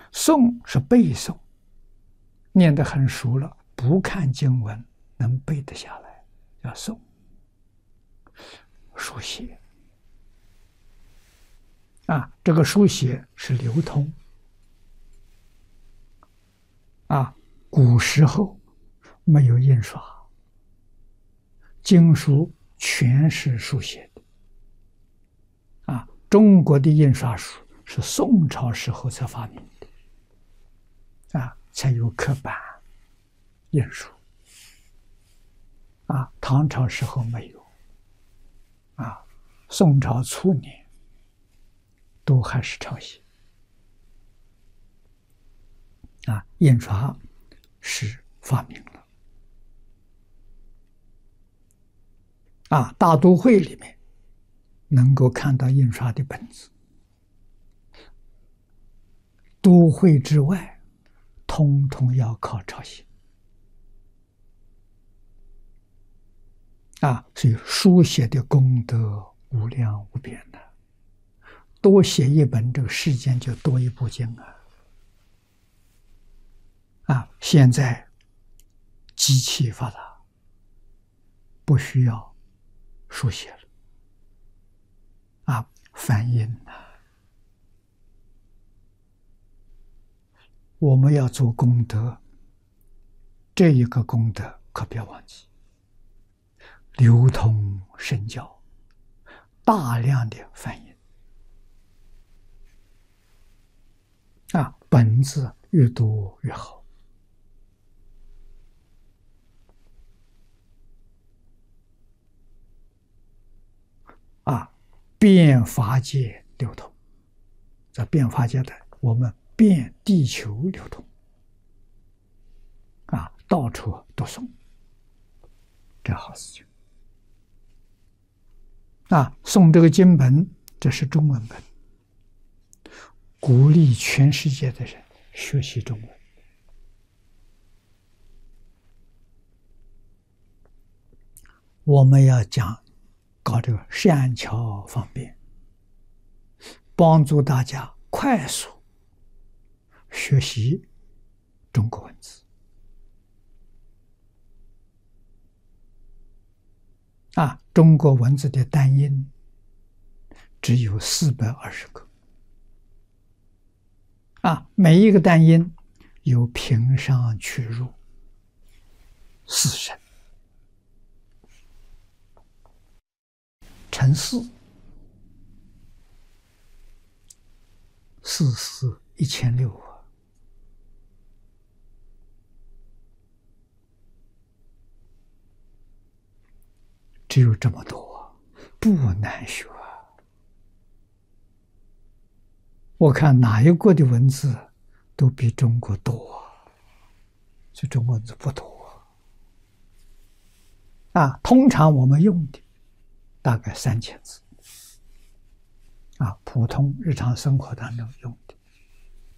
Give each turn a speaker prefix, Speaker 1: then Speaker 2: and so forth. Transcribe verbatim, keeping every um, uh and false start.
Speaker 1: 诵是背诵，念得很熟了，不看经文能背得下来，叫诵。书写啊，这个书写是流通啊。古时候没有印刷，经书全是书写的啊。中国的印刷术是宋朝时候才发明的啊，才有刻板印书啊。唐朝时候没有啊，宋朝初年都还是抄写啊，印刷是发明了啊。大都会里面能够看到印刷的本子，都会之外通通要靠抄写啊。所以书写的功德无量无边的，多写一本，这个世间就多一部经啊。啊，现在机器发达，不需要书写了啊，翻印呐。我们要做功德，这一个功德可不要忘记，流通圣教，大量的翻译啊，本子越多越好啊。遍法界流通，在遍法界的我们遍地球流通啊，到处都送，这好事情啊。送这个经本，这是中文本，鼓励全世界的人学习中文。我们要讲搞这个善巧方便，帮助大家快速学习中国文字啊。中国文字的单音只有四百二十个啊，每一个单音有平上去入四声，乘四，四四一千六啊。只有这么多，不难学啊。我看哪一国的文字都比中国多，所以中国文字不多啊。通常我们用的大概三千字啊，普通日常生活当中用的